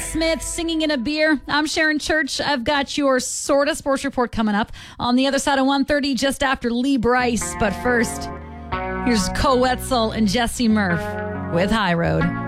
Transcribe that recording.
Smith singing in a beer. I'm Sharon Church. I've got your sort of sports report coming up on the other side of 1:30 just after Lee Bryce. But first, here's Co Wetzel and Jesse Murph with High Road.